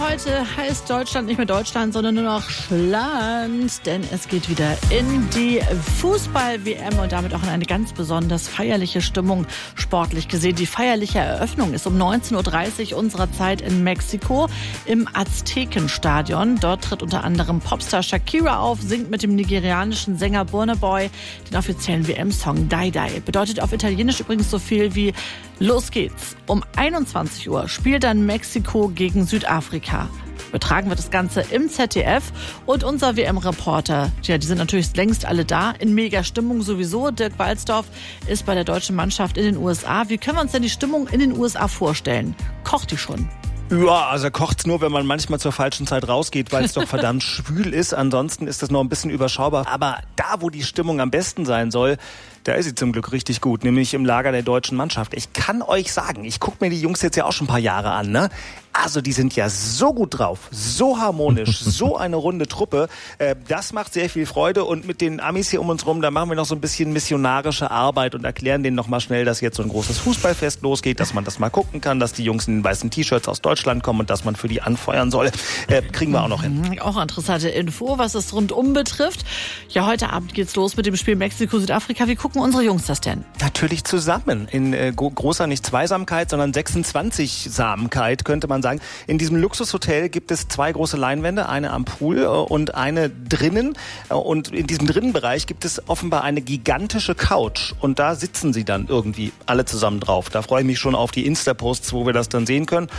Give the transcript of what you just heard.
heute heißt Deutschland nicht mehr Deutschland, sondern nur noch Schland. Denn es geht wieder in die Fußball-WM und damit auch in eine ganz besonders feierliche Stimmung sportlich gesehen. Die feierliche Eröffnung ist um 19.30 Uhr unserer Zeit in Mexiko im Aztekenstadion. Dort tritt unter anderem Popstar Shakira auf, singt mit dem nigerianischen Sänger Burna Boy den offiziellen WM-Song Die Die. Bedeutet auf Italienisch übrigens so viel wie Los geht's. Um 21 Uhr spielt dann Mexiko gegen Südafrika. Übertragen wird das Ganze im ZDF und unser WM-Reporter, die sind natürlich längst alle da, in mega Stimmung sowieso. Dirk Walzdorf ist bei der deutschen Mannschaft in den USA. Wie können wir uns denn die Stimmung in den USA vorstellen? Kocht die schon? Ja, also kocht's nur, wenn man manchmal zur falschen Zeit rausgeht, weil es doch verdammt schwül ist. Ansonsten ist das noch ein bisschen überschaubar. Aber da, wo die Stimmung am besten sein soll, da ist sie zum Glück richtig gut, nämlich im Lager der deutschen Mannschaft. Ich kann euch sagen, ich gucke mir die Jungs jetzt ja auch schon ein paar Jahre an, ne? Also die sind ja so gut drauf, so harmonisch, so eine runde Truppe. Das macht sehr viel Freude und mit den Amis hier um uns rum, da machen wir noch so ein bisschen missionarische Arbeit und erklären denen noch mal schnell, dass jetzt so ein großes Fußballfest losgeht, dass man das mal gucken kann, dass die Jungs in den weißen T-Shirts aus Deutschland kommen und dass man für die anfeuern soll. Kriegen wir auch noch hin. Auch interessante Info, was es rundum betrifft. Ja, heute Abend geht's los mit dem Spiel Mexiko-Südafrika. Wie gucken unsere Jungs das denn? Natürlich zusammen. In großer nicht Zweisamkeit, sondern 26-Samkeit, könnte man sagen. In diesem Luxushotel gibt es 2 große Leinwände, eine am Pool und eine drinnen. Und in diesem drinnen Bereich gibt es offenbar eine gigantische Couch. Und da sitzen sie dann irgendwie alle zusammen drauf. Da freue ich mich schon auf die Insta-Posts, wo wir das dann sehen können.